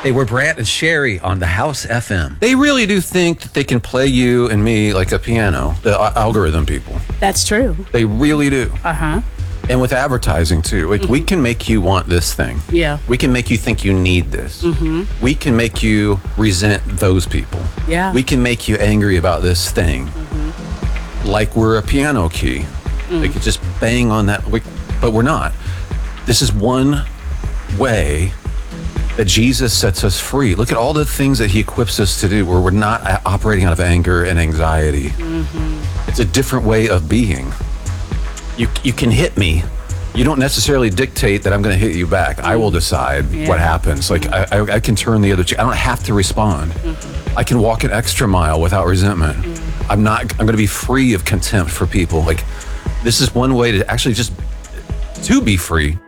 Hey, we're Brant and Sherry on the House FM. They really do think that they can play you and me like a piano, the algorithm people. That's true. They really do. Uh-huh. And with advertising too. Like, we can make you want this thing. Yeah. We can make you think you need this. We can make you resent those people. Yeah. We can make you angry about this thing. Like we're a piano key. They could just bang on that. But we're not. This is one way that Jesus sets us free. Look at all the things that he equips us to do where we're not operating out of anger and anxiety. It's a different way of being. You can hit me. You don't necessarily dictate that I'm going to hit you back. I will decide what happens. Like I can turn the other cheek. I don't have to respond. I can walk an extra mile without resentment. I'm going to be free of contempt for people. Like, this is one way to actually just to be free.